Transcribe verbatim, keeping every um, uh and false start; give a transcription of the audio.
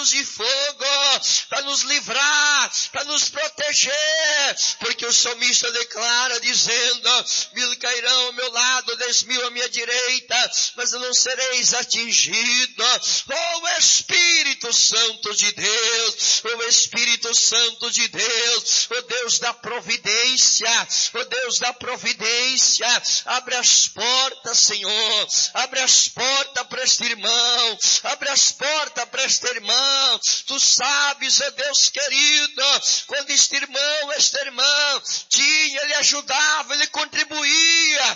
raios de fogo, para nos livrar, para nos proteger, porque o salmista declara dizendo, mil cairão ao meu lado, dez mil à minha direita, mas não sereis atingido. Oh Espírito Santo de Deus, oh Espírito Santo de Deus, oh Deus da providência, oh Deus da providência, abre as portas, Senhor, abre as portas para este irmão, abre as portas para este irmão. Tu sabes, ó Deus querido, quando este irmão, este irmão tinha, ele ajudava, ele contribuía